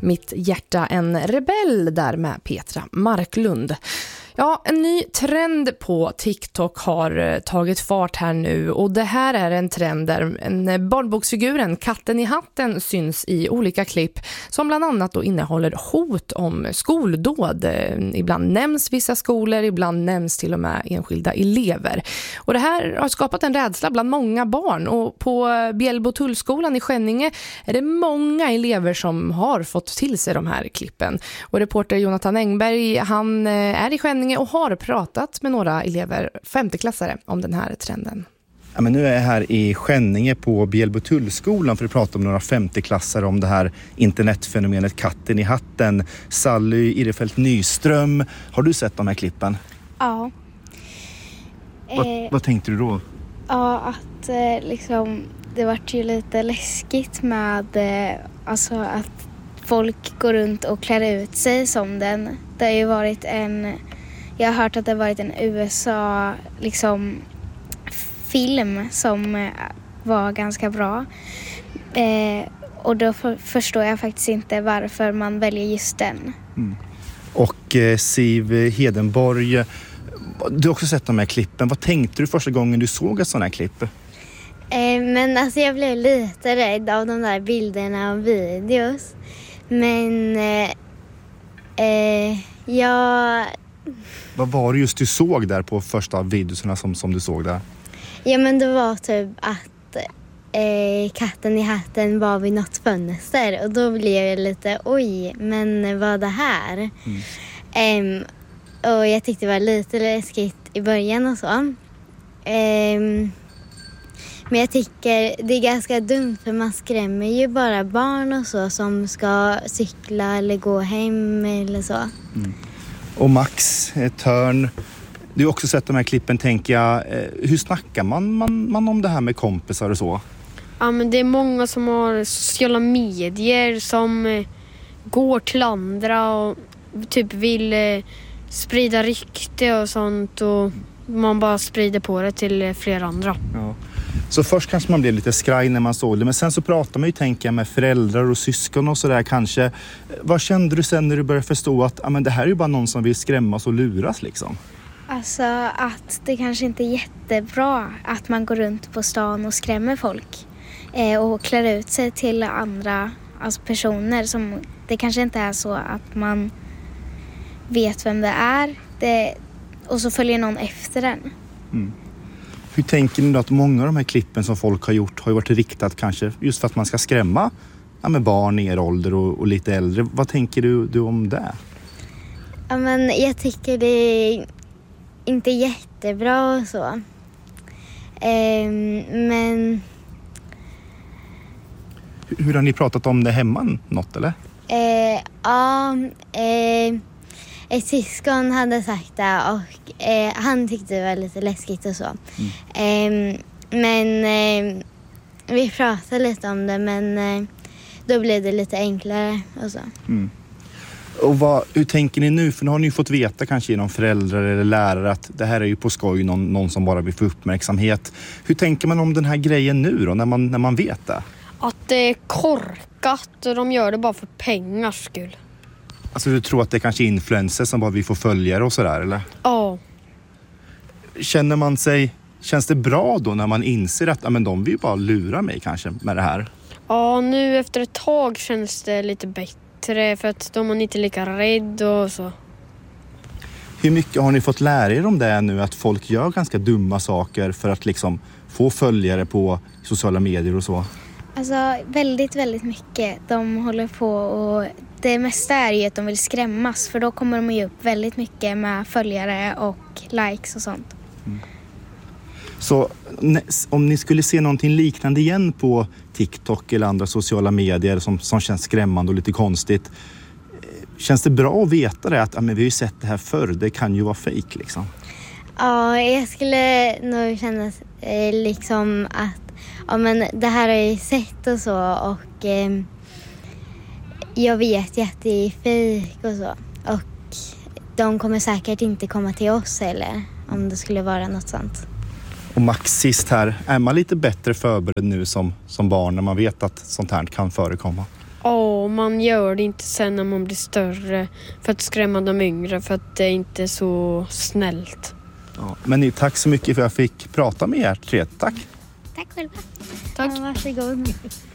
Mitt hjärta en rebell där med Petra Marklund. Ja, en ny trend på TikTok har tagit fart här nu och det här är en trend där en barnboksfiguren, katten i hatten, syns i olika klipp som bland annat då innehåller hot om skoldåd. Ibland nämns vissa skolor, ibland nämns till och med enskilda elever. Och det här har skapat en rädsla bland många barn och på Bjällbotullskolan i Skänninge är det många elever som har fått till sig de här klippen. Och reporter Jonathan Engberg, han är i Skänninge och har pratat med några elever, 50-klassare, om den här trenden. Ja, men nu är jag här i Skänninge på Bjällbotullskolan för att prata med några 50-klassare om det här internetfenomenet katten i hatten. Sally Irefelt Nyström, har du sett de här klippen? Ja. Vad tänkte du då? Ja, att liksom, det var ju lite läskigt med alltså att folk går runt och klär ut sig som den. Det har ju varit jag har hört att det har varit en USA liksom film som var ganska bra. Och då förstår jag faktiskt inte varför man väljer just den. Mm. Och Siv Hedenborg, du har också sett de här klippen. Vad tänkte du första gången du såg ett sån här klipp? Men alltså jag blev lite rädd av de där bilderna och videos. Men Vad var det just du såg där på första videorna som du såg där? Ja, men det var typ att katten i hatten var vid något fönster. Och då blev jag lite, oj, men vad är det här? Och jag tyckte det var lite läskigt i början och så. Men jag tycker det är ganska dumt för man skrämmer ju bara barn och så som ska cykla eller gå hem eller så. Mm. Och Max Törn, du har också sett de här klippen, tänker jag. Hur snackar man om det här med kompisar och så? Ja, men det är många som har sociala medier som går till andra och typ vill sprida rykte och sånt och man bara sprider på det till fler andra. Ja. Så först kanske man blev lite skraj när man såg det, men sen så pratar man ju, tänker jag, med föräldrar och syskon och sådär kanske. Vad kände du sen när du började förstå att men det här är ju bara någon som vill skrämmas och luras liksom? Alltså att det kanske inte är jättebra att man går runt på stan och skrämmer folk och klär ut sig till andra alltså personer som det kanske inte är så att man vet vem det är och så följer någon efter den. Mm. Hur tänker ni då att många av de här klippen som folk har gjort har ju varit riktat kanske just för att man ska skrämma med barn i er ålder och lite äldre. Vad tänker du om det? Ja, men jag tycker det är inte jättebra och så. Men... Hur har ni pratat om det hemma något eller? Ett syskon hade sagt det och han tyckte det var lite läskigt och så. Men vi pratade lite om det, men då blev det lite enklare och så. Mm. Och hur tänker ni nu? För nu har ni ju fått veta kanske genom föräldrar eller lärare att det här är ju på skoj någon som bara vill få uppmärksamhet. Hur tänker man om den här grejen nu då när man vet det? Att det är korkat och de gör det bara för pengars skull. Alltså du tror att det är kanske influencer som bara vi får följare och sådär, eller? Ja. Känns det bra då när man inser att de vill ju bara lura mig kanske med det här? Ja, nu efter ett tag känns det lite bättre för att de är inte lika rädd och så. Hur mycket har ni fått lära er om det nu, att folk gör ganska dumma saker för att liksom få följare på sociala medier och så? Alltså väldigt, väldigt mycket. De håller på och det mesta är ju att de vill skrämmas för då kommer de ju upp väldigt mycket med följare och likes och sånt. Mm. Så om ni skulle se någonting liknande igen på TikTok eller andra sociala medier som känns skrämmande och lite konstigt, känns det bra att veta det att vi har ju sett det här förr, det kan ju vara fake liksom? Ja, jag skulle nog känna liksom att men det här har jag ju sett och så och jag vet ju att det är fejk och så och de kommer säkert inte komma till oss eller om det skulle vara något sånt. Och Max, sist här, är man lite bättre förberedd nu som barn när man vet att sånt här kan förekomma? Ja, man gör det inte sen när man blir större för att skrämma de yngre, för att det är inte så snällt. Ja, men tack så mycket för att jag fick prata med er tre. Tack. Tack själva. Tack. Ja, varsågod.